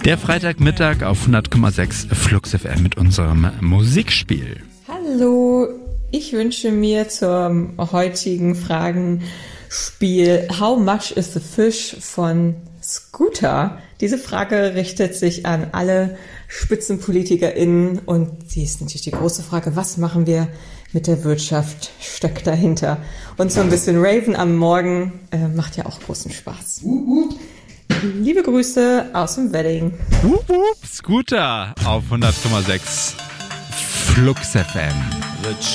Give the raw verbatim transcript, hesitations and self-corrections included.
Der Freitagmittag auf hundert Komma sechs Flux F M mit unserem Musikspiel. Hallo, ich wünsche mir zum heutigen Fragenspiel How much is the fish von Scooter? Diese Frage richtet sich an alle SpitzenpolitikerInnen und sie ist natürlich die große Frage, was machen wir mit der Wirtschaft, steckt dahinter. Und so ein bisschen Raven am Morgen äh, macht ja auch großen Spaß. Uh, uh. Liebe Grüße aus dem Wedding. Uh, uh. Scooter auf hundert Komma sechs Flux F M.